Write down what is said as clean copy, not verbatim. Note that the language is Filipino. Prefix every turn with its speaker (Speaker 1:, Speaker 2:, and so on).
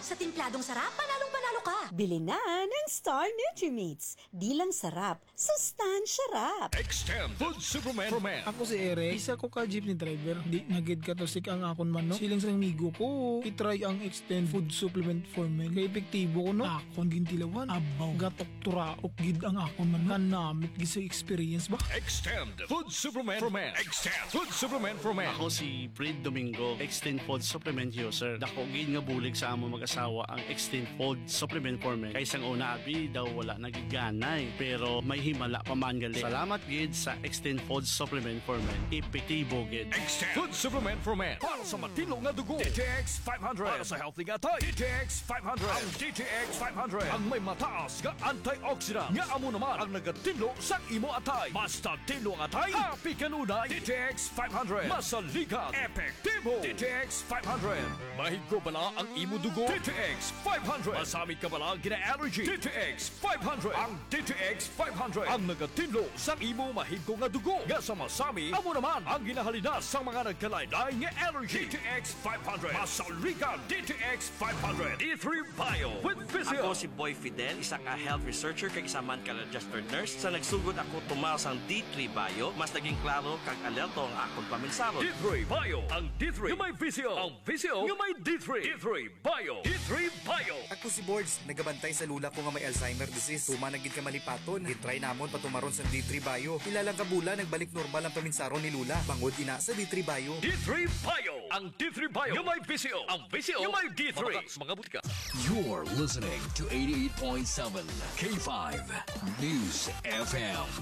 Speaker 1: Sa timpladong sarap, panalong-panalo ka.
Speaker 2: Bili na ng Star Nutrimates. Di lang sarap, sustansya rap.
Speaker 3: Extend Food Superman for Men.
Speaker 4: Ako si Eric, isa ko ka jeepney driver. Di nagid ka to sik ang akon man no. Siling sa migo ko, itry ang Extend Food Supplement for Men. Kaya epektibo ko no. Akon gintilawan, abaw, gatok turaok gid ang akon man. Kanamit gid sa experience ba?
Speaker 3: Extend Food Superman for Men. Extend Food Superman for Men.
Speaker 5: Ako si Fred Domingo, Extend Food Supplement user. Dako gid nga bulig sa amo mag-asawa ang Extend Food Supplement for Men. Kaysang una abi daw wala nagiganay pero may himala pa man gali. Salamat gid sa Extend Food Supplement for Men. Epektibo gid.
Speaker 3: Extend Food Supplement for Men. Para sa matino nga dugo. DTX 500. Para sa healthy nga tayo. DTX 500. Ang DTX 500. Ang may mataas nga antioxidant. Nga amo naman ang nagatinlo sa imo atay. Basta tinlo ang atay. Happy kanunay. DTX 500. Masaligat. Epektibo. DTX 500. Mahigko bala ang imo dugo. DTX 500. Masamit ka bala gina-allergy. DTX 500. Ang DTX 500. Ang nagatinlo sa imo mahigko nga dugo. Nga sa masami, amo naman ang ginahalina sa mga nagkalaylay nga allergy. DTX 500. Masaligat. DTX 500. D3 Bio with Physio.
Speaker 6: Ako si Boy Fidel, isa ka health researcher kag isa man ka registered nurse. Sa nagsugod ako tumaw sang D3 Bio, mas naging klaro kag alerto ang akong paminsaro.
Speaker 3: D3 Bio. Ang D3 nga may Physio. Ang Physio nga may D3. D3 Bio. D3 Bio.
Speaker 7: Ako si Boards, nagabantay sa lula ko nga may Alzheimer disease. Tuma nagid ka malipaton. Gitry namon patumaron sa D3 Bio. Ilang kabula nagbalik normal ang paminsaron ni Lula. Bangod ina sa D3 Bio.
Speaker 3: D3 Bio. Ang D3 Bio nga may Physio. Ang Physio nga may D3. Mga butika.
Speaker 8: You're listening to 88.7 K5 News FM.